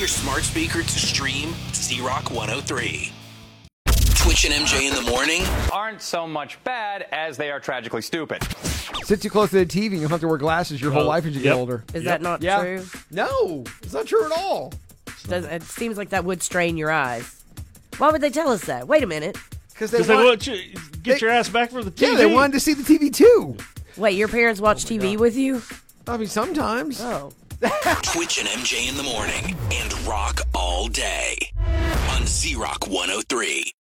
your smart speaker to stream Z-Rock 103. Twitch and MJ in the morning aren't so much bad as they are tragically stupid. Sit too close to the TV and you'll have to wear glasses your whole life as you get older. Is that not true? No, it's not true at all. It seems like that would strain your eyes. Why would they tell us that? Wait a minute. Because they want you get your ass back for the TV. Yeah, they wanted to see the TV too. Wait, your parents watch TV with you? I mean, sometimes. Oh. Twitch and MJ in the morning and rock all day on Z-Rock 103.